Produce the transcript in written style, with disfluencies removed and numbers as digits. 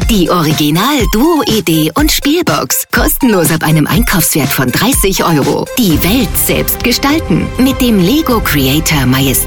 Die Original-Duo-Idee und Spielbox. Kostenlos ab einem Einkaufswert von 30 €. Die Welt selbst gestalten. Mit dem Lego Creator Majestät.